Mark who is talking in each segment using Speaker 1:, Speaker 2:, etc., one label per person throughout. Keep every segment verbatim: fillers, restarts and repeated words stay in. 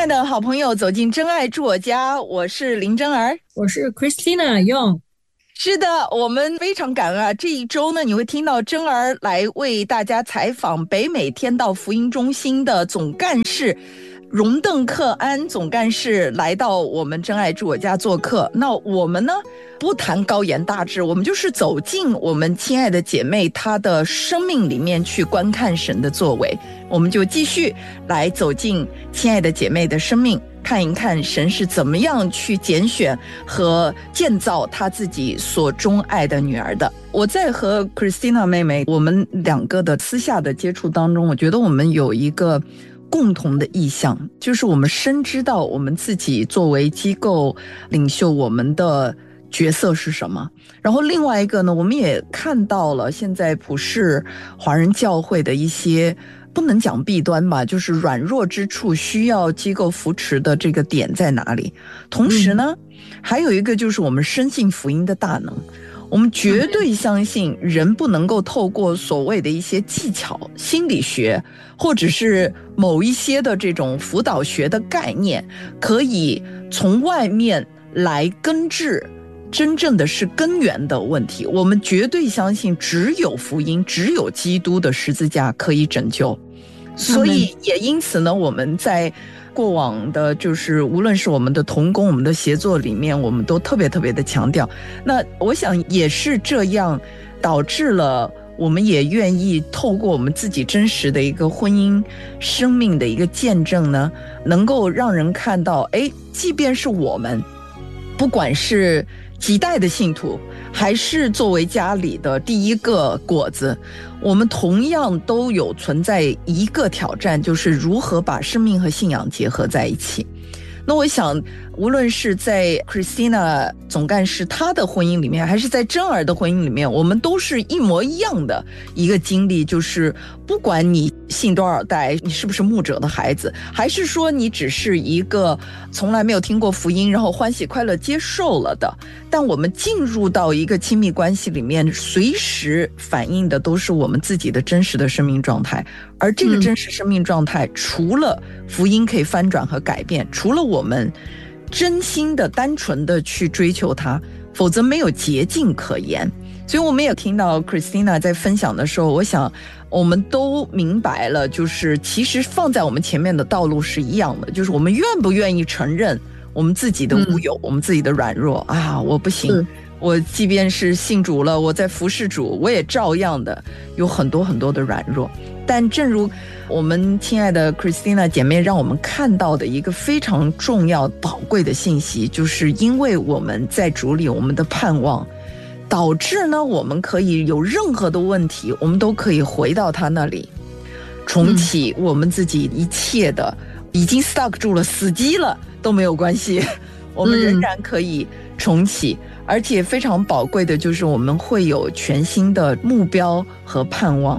Speaker 1: 爱的好朋友，走进真爱住我家，我是林真儿，
Speaker 2: 我是 Christina Young。
Speaker 1: 是的，我们非常感恩啊！这一周呢，你会听到真儿来为大家采访北美天道福音中心的总干事荣邓克安总干事来到我们真爱住我家做客。那我们呢，不谈高言大志，我们就是走进我们亲爱的姐妹她的生命里面去观看神的作为。我们就继续来走进亲爱的姐妹的生命，看一看神是怎么样去拣选和建造他自己所钟爱的女儿的。我在和 Christina 妹妹我们两个的私下的接触当中，我觉得我们有一个共同的意向，就是我们深知道我们自己作为机构领袖我们的角色是什么。然后另外一个呢，我们也看到了现在普世华人教会的一些不能讲弊端吧，就是软弱之处需要机构扶持的这个点在哪里。同时呢、嗯、还有一个就是我们深信福音的大能，我们绝对相信人不能够透过所谓的一些技巧、心理学或者是某一些的这种辅导学的概念，可以从外面来根治真正的是根源的问题。我们绝对相信只有福音，只有基督的十字架可以拯救。所以也因此呢，我们在过往的就是无论是我们的同工我们的协作里面，我们都特别特别的强调。那我想也是这样导致了我们也愿意透过我们自己真实的一个婚姻生命的一个见证呢，能够让人看到，哎，即便是我们不管是几代的信徒，还是作为家里的第一个果子，我们同样都有存在一个挑战，就是如何把生命和信仰结合在一起。那我想无论是在 Christina 总干事她的婚姻里面，还是在真儿的婚姻里面，我们都是一模一样的一个经历，就是不管你信多少代，你是不是牧者的孩子，还是说你只是一个从来没有听过福音然后欢喜快乐接受了的，但我们进入到一个亲密关系里面，随时反映的都是我们自己的真实的生命状态。而这个真实生命状态、嗯、除了福音可以翻转和改变，除了我们真心的单纯的去追求它，否则没有捷径可言。所以我们也听到 Christina 在分享的时候，我想我们都明白了，就是其实放在我们前面的道路是一样的，就是我们愿不愿意承认我们自己的无有、嗯、我们自己的软弱啊，我不行，我即便是信主了，我在服侍主，我也照样的有很多很多的软弱。但正如我们亲爱的 Christina 姐妹让我们看到的一个非常重要宝贵的信息，就是因为我们在主里我们的盼望，导致呢我们可以有任何的问题，我们都可以回到他那里重启我们自己一切的、嗯、已经 stuck 住了死机了都没有关系，我们仍然可以重启、嗯、而且非常宝贵的就是我们会有全新的目标和盼望。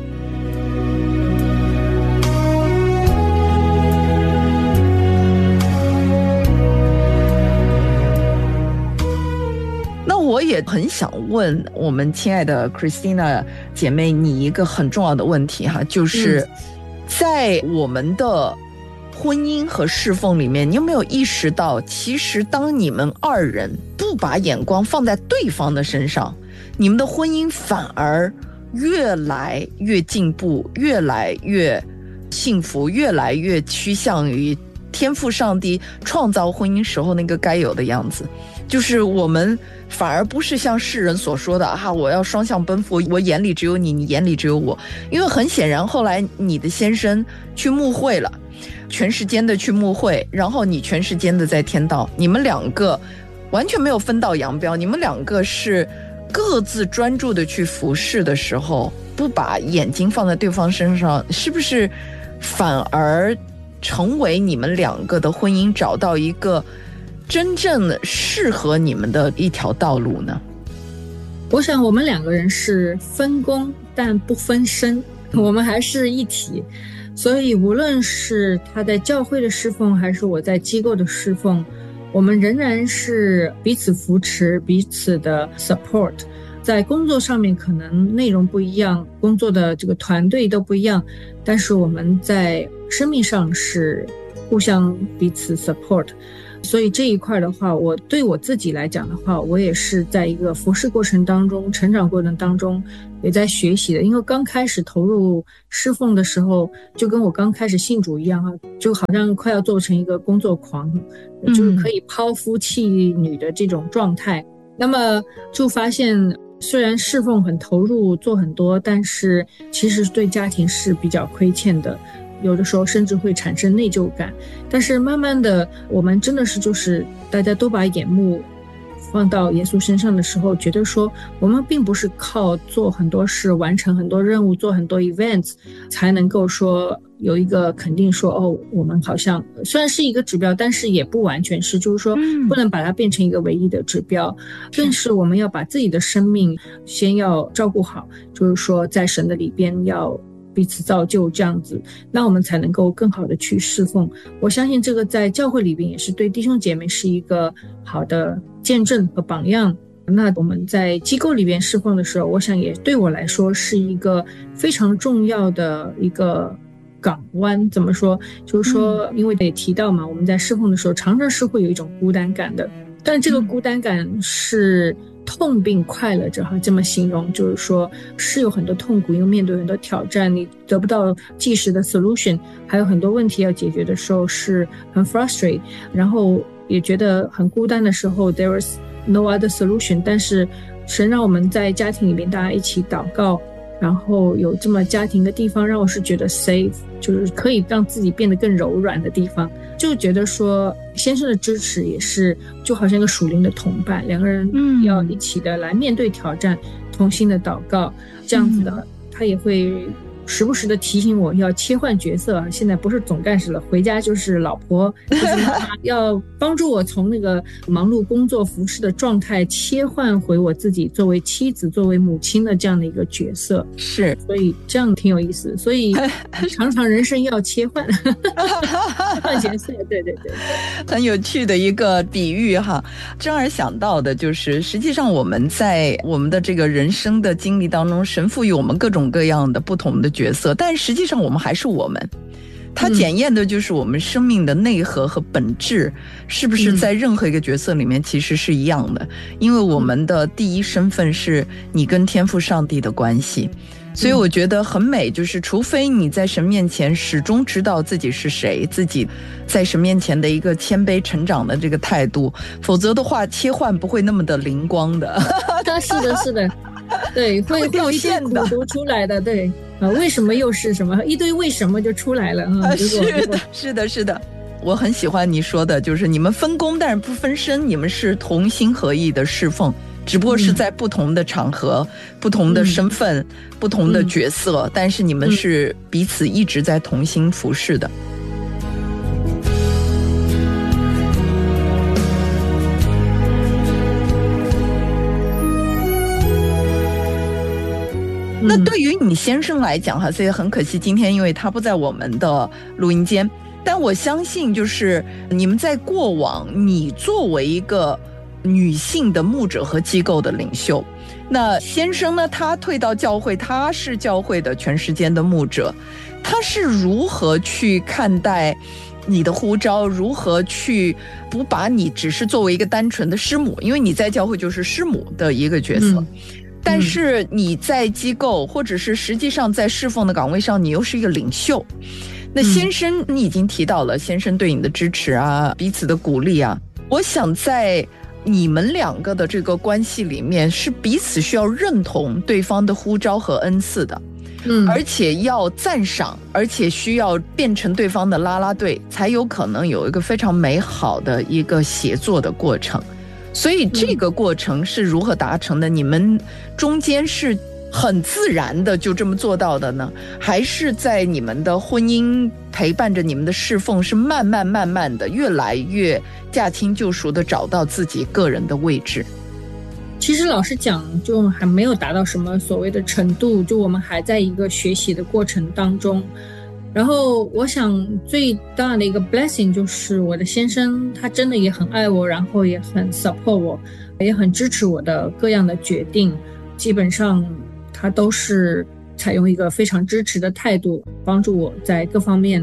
Speaker 1: 我也很想问我们亲爱的 Christina 姐妹你一个很重要的问题哈，就是在我们的婚姻和侍奉里面，你有没有意识到，其实当你们二人不把眼光放在对方的身上，你们的婚姻反而越来越进步，越来越幸福，越来越趋向于天父上帝创造婚姻时候那个该有的样子。就是我们反而不是像世人所说的啊，我要双向奔赴，我眼里只有你，你眼里只有我。因为很显然后来你的先生去牧会了，全时间的去牧会，然后你全时间的在天道，你们两个完全没有分道扬镳，你们两个是各自专注的去服侍的时候，不把眼睛放在对方身上，是不是反而成为你们两个的婚姻找到一个真正适合你们的一条道路呢？
Speaker 2: 我想我们两个人是分工但不分身，我们还是一体，所以无论是他在教会的侍奉还是我在机构的侍奉，我们仍然是彼此扶持，彼此的 support。 在工作上面可能内容不一样，工作的这个团队都不一样，但是我们在生命上是互相彼此 support。所以这一块的话，我对我自己来讲的话，我也是在一个服侍过程当中，成长过程当中也在学习的。因为刚开始投入侍奉的时候，就跟我刚开始信主一样啊，就好像快要做成一个工作狂，就是可以抛夫弃女的这种状态。嗯、那么就发现虽然侍奉很投入做很多，但是其实对家庭是比较亏欠的，有的时候甚至会产生内疚感。但是慢慢的我们真的是就是大家都把眼目放到耶稣身上的时候，觉得说我们并不是靠做很多事完成很多任务做很多 events 才能够说有一个肯定说哦，我们好像虽然是一个指标，但是也不完全是，就是说不能把它变成一个唯一的指标，更是我们要把自己的生命先要照顾好，就是说在神的里边要彼此造就这样子，那我们才能够更好的去侍奉。我相信这个在教会里边也是对弟兄姐妹是一个好的见证和榜样。那我们在机构里边侍奉的时候，我想也对我来说是一个非常重要的一个港湾。怎么说，就是说因为也提到嘛，我们在侍奉的时候常常是会有一种孤单感的，但这个孤单感是痛并快乐着哈，这么形容，就是说是有很多痛苦，因为面对很多挑战，你得不到即时的 solution， 还有很多问题要解决的时候是很 frustrate， 然后也觉得很孤单的时候 there is no other solution。 但是神让我们在家庭里面大家一起祷告，然后有这么家庭的地方让我是觉得 safe， 就是可以让自己变得更柔软的地方，就觉得说先生的支持也是就好像一个属灵的同伴，两个人要一起的来面对挑战，同心的祷告这样子的、嗯、他也会时不时的提醒我要切换角色啊，现在不是总干事了，回家就是老婆，就是妈妈，要帮助我从那个忙碌工作服侍的状态切换回我自己作为妻子作为母亲的这样的一个角色。
Speaker 1: 是，
Speaker 2: 所以这样挺有意思，所以常常人生要切换换角色，对对对，
Speaker 1: 很有趣的一个比喻哈。珍儿想到的就是实际上我们在我们的这个人生的经历当中，神赋予我们各种各样的不同的角色，但实际上我们还是我们，它检验的就是我们生命的内核和本质是不是在任何一个角色里面其实是一样的，因为我们的第一身份是你跟天父上帝的关系。所以我觉得很美，就是除非你在神面前始终知道自己是谁，自己在神面前的一个谦卑成长的这个态度，否则的话切换不会那么的灵光的。
Speaker 2: 是的是的，对，会会有一些苦读出来的，对啊，为什么又是什么，一堆为什么就出来了、嗯啊、
Speaker 1: 是的是的是的。我很喜欢你说的，就是你们分工但是不分身，你们是同心合意的侍奉，只不过是在不同的场合、嗯、不同的身份、嗯、不同的角色、嗯、但是你们是彼此一直在同心服侍的。那对于你先生来讲哈，所以很可惜今天因为他不在我们的录音间，但我相信就是你们在过往，你作为一个女性的牧者和机构的领袖，那先生呢，他退到教会，他是教会的全时间的牧者，他是如何去看待你的呼召，如何去不把你只是作为一个单纯的师母，因为你在教会就是师母的一个角色、嗯但是你在机构或者是实际上在侍奉的岗位上，你又是一个领袖。那先生你已经提到了先生对你的支持啊，彼此的鼓励啊，我想在你们两个的这个关系里面是彼此需要认同对方的呼召和恩赐的，嗯，而且要赞赏，而且需要变成对方的啦啦队，才有可能有一个非常美好的一个协作的过程。所以这个过程是如何达成的？你们中间是很自然的就这么做到的呢，还是在你们的婚姻陪伴着你们的侍奉，是慢慢慢慢的越来越驾轻就熟的找到自己个人的位置？
Speaker 2: 其实老实讲，就还没有达到什么所谓的程度，就我们还在一个学习的过程当中。然后我想最大的一个 blessing 就是我的先生他真的也很爱我，然后也很 support 我，也很支持我的各样的决定，基本上他都是采用一个非常支持的态度，帮助我在各方面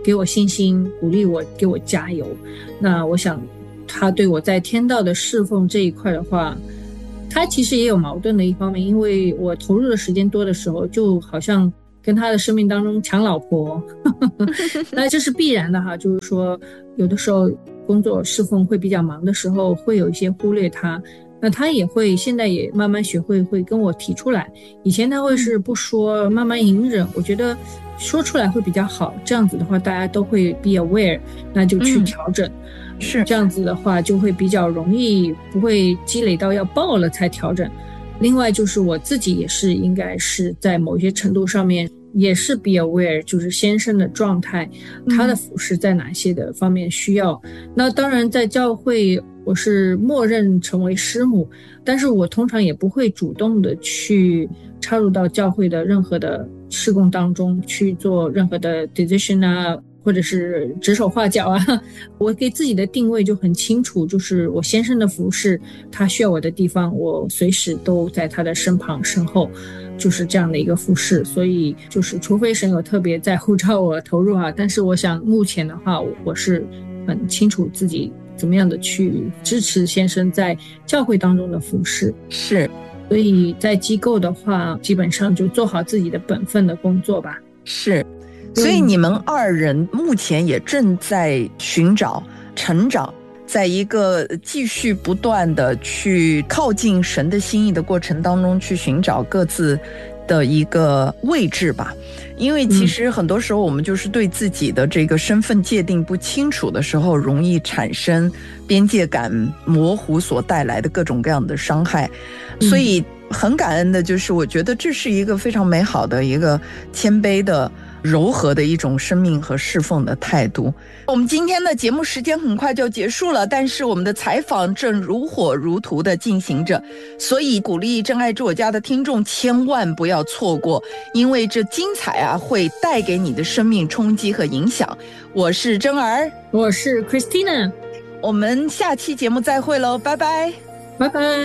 Speaker 2: 给我信心，鼓励我，给我加油。那我想他对我在天道的侍奉这一块的话，他其实也有矛盾的一方面，因为我投入的时间多的时候，就好像跟他的生命当中抢老婆那这是必然的哈，就是说有的时候工作侍奉会比较忙的时候，会有一些忽略他，那他也会现在也慢慢学会会跟我提出来，以前他会是不说，慢慢隐忍，我觉得说出来会比较好，这样子的话大家都会 be aware， 那就去调整、嗯、是这样子的话就会比较容易，不会积累到要爆了才调整。另外就是我自己也是应该是在某些程度上面也是 be aware， 就是先生的状态，他的服侍在哪些的方面需要、嗯、那当然在教会我是默认成为师母，但是我通常也不会主动的去插入到教会的任何的事工当中去做任何的 decision 啊，或者是指手画脚啊，我给自己的定位就很清楚，就是我先生的服侍，他需要我的地方，我随时都在他的身旁身后，就是这样的一个服侍。所以就是除非神有特别在呼召我投入啊，但是我想目前的话，我是很清楚自己怎么样的去支持先生在教会当中的服侍。
Speaker 1: 是，
Speaker 2: 所以在机构的话，基本上就做好自己的本分的工作吧。
Speaker 1: 是，所以你们二人目前也正在寻找成长，在一个继续不断的去靠近神的心意的过程当中，去寻找各自的一个位置吧。因为其实很多时候我们就是对自己的这个身份界定不清楚的时候，容易产生边界感模糊所带来的各种各样的伤害。所以很感恩的就是我觉得这是一个非常美好的一个谦卑的柔和的一种生命和侍奉的态度。我们今天的节目时间很快就结束了，但是我们的采访正如火如荼的进行着，所以鼓励真爱住我家的听众千万不要错过，因为这精彩啊会带给你的生命冲击和影响。我是真儿，
Speaker 2: 我是 Christina，
Speaker 1: 我们下期节目再会喽，拜拜，
Speaker 2: 拜拜。